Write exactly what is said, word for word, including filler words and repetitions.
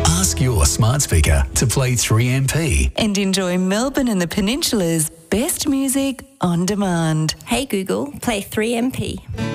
Ask your smart speaker to play three M P. And enjoy Melbourne and the Peninsula's best music on demand. Hey Google, play three M P.